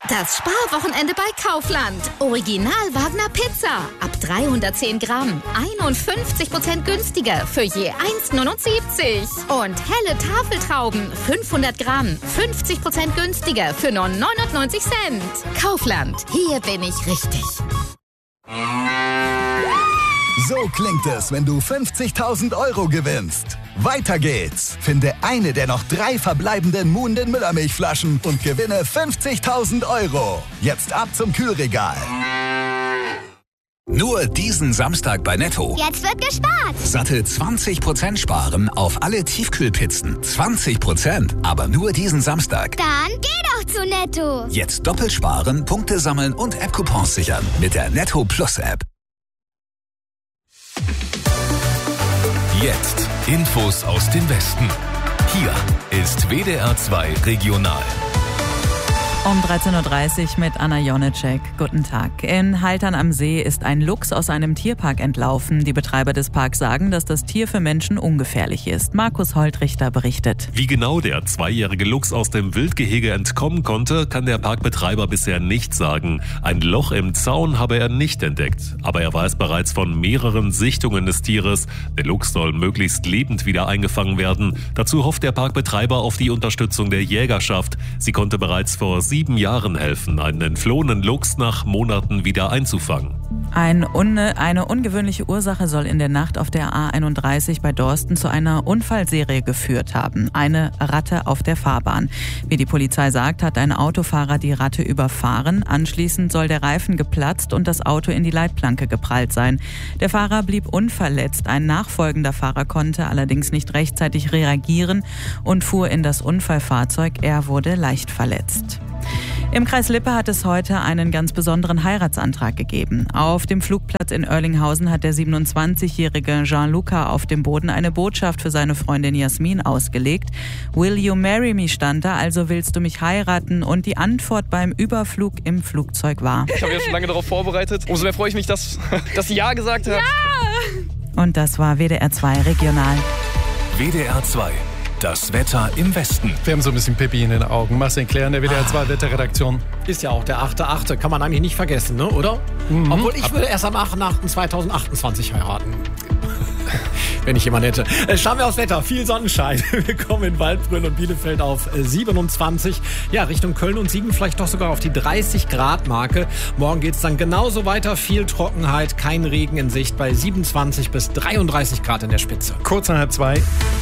Das Sparwochenende bei Kaufland. Original Wagner Pizza. Ab 310 Gramm. 51% günstiger für je 1,79. Und helle Tafeltrauben. 500 Gramm. 50% günstiger für nur 99 Cent. Kaufland. Hier bin ich richtig. So klingt es, wenn du 50.000 € gewinnst. Weiter geht's. Finde eine der noch 3 verbleibenden Muhnden Müllermilchflaschen und gewinne 50.000 €. Jetzt ab zum Kühlregal. Nur diesen Samstag bei Netto. Jetzt wird gespart. Satte 20% sparen auf alle Tiefkühlpizzen. 20%, aber nur diesen Samstag. Dann geh doch zu Netto. Jetzt doppelt sparen, Punkte sammeln und App-Coupons sichern mit der Netto Plus App. Jetzt Infos aus dem Westen. Hier ist WDR 2 Regional. Um 13.30 Uhr mit Anna Jonitschek. Guten Tag. In Haltern am See ist ein Luchs aus einem Tierpark entlaufen. Die Betreiber des Parks sagen, dass das Tier für Menschen ungefährlich ist. Markus Holtrichter berichtet. Wie genau der 2-jährige Luchs aus dem Wildgehege entkommen konnte, kann der Parkbetreiber bisher nicht sagen. Ein Loch im Zaun habe er nicht entdeckt. Aber er weiß bereits von mehreren Sichtungen des Tieres. Der Luchs soll möglichst lebend wieder eingefangen werden. Dazu hofft der Parkbetreiber auf die Unterstützung der Jägerschaft. Sie konnte bereits vor 7 Jahren helfen, einen entflohenen Luchs nach Monaten wieder einzufangen. Eine ungewöhnliche Ursache soll in der Nacht auf der A31 bei Dorsten zu einer Unfallserie geführt haben. Eine Ratte auf der Fahrbahn. Wie die Polizei sagt, hat ein Autofahrer die Ratte überfahren. Anschließend soll der Reifen geplatzt und das Auto in die Leitplanke geprallt sein. Der Fahrer blieb unverletzt. Ein nachfolgender Fahrer konnte allerdings nicht rechtzeitig reagieren und fuhr in das Unfallfahrzeug. Er wurde leicht verletzt. Im Kreis Lippe hat es heute einen ganz besonderen Heiratsantrag gegeben. Auf dem Flugplatz in Oerlinghausen hat der 27-jährige Gianluca auf dem Boden eine Botschaft für seine Freundin Jasmin ausgelegt. Will you marry me stand da, also willst du mich heiraten? Und die Antwort beim Überflug im Flugzeug war: Ich habe ja schon lange darauf vorbereitet. Umso mehr freue ich mich, dass sie Ja gesagt hat. Ja! Und das war WDR 2 Regional. WDR 2. Das Wetter im Westen. Wir haben so ein bisschen Pipi in den Augen. Marcel Claire in der WDR 2 Wetterredaktion. Ist ja auch der 8.8. Kann man eigentlich nicht vergessen, ne? Oder? Mhm. Obwohl ich würde erst am 8.8.2028 heiraten. Wenn ich jemanden hätte. Schauen wir aufs Wetter. Viel Sonnenschein. Wir kommen in Waldbrunn und Bielefeld auf 27. Ja, Richtung Köln und Siegen vielleicht doch sogar auf die 30-Grad-Marke. Morgen geht's dann genauso weiter. Viel Trockenheit, kein Regen in Sicht bei 27 bis 33 Grad in der Spitze. Kurz nach 1:30.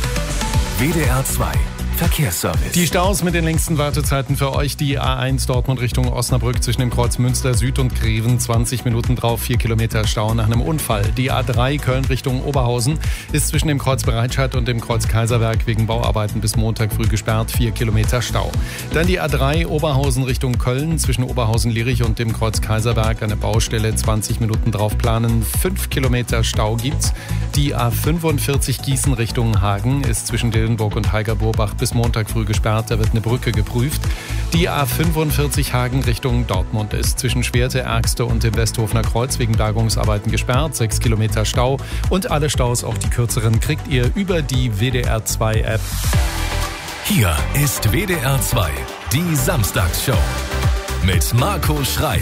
WDR 2 Verkehrsservice. Die Staus mit den längsten Wartezeiten für euch. Die A1 Dortmund Richtung Osnabrück zwischen dem Kreuz Münster Süd und Greven. 20 Minuten drauf, 4 Kilometer Stau nach einem Unfall. Die A3 Köln Richtung Oberhausen ist zwischen dem Kreuz Bereitscheid und dem Kreuz Kaiserwerk wegen Bauarbeiten bis Montag früh gesperrt. 4 Kilometer Stau. Dann die A3 Oberhausen Richtung Köln zwischen Oberhausen-Lierich und dem Kreuz Kaiserwerk. Eine Baustelle, 20 Minuten drauf planen. 5 Kilometer Stau gibt's. Die A45 Gießen Richtung Hagen ist zwischen Dillenburg und Heiger-Burbach bis Montag früh gesperrt, da wird eine Brücke geprüft. Die A45 Hagen Richtung Dortmund ist zwischen Schwerte, Ergste und dem Westhofener Kreuz wegen Bergungsarbeiten gesperrt. 6 Kilometer Stau und alle Staus, auch die kürzeren, kriegt ihr über die WDR 2 App. Hier ist WDR 2, die Samstagsshow mit Marco Schreil.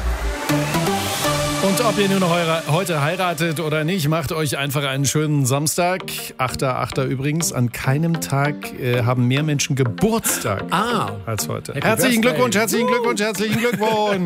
Und ob ihr nur noch heute heiratet oder nicht, macht euch einfach einen schönen Samstag. 8.8. übrigens. An keinem Tag haben mehr Menschen Geburtstag als heute. Herzlichen Glückwunsch, herzlichen Glückwunsch, herzlichen Glückwunsch.